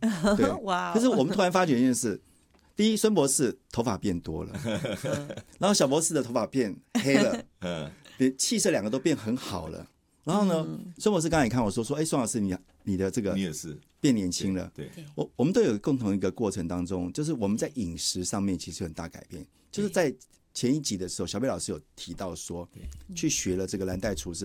对， 哇哦可是我们突然发觉一件事，第一，孙博士头发变多了，然后小博士的头发变黑了，气色两个都变很好了。然后呢，孙博士刚才也看我说，哎，孙老师你的这个你也是变年轻了。 对， 我们都有共同一个过程当中，就是我们在饮食上面其实有很大改变。就是在前一集的时候，小贝老师有提到说，去学了这个蓝带厨师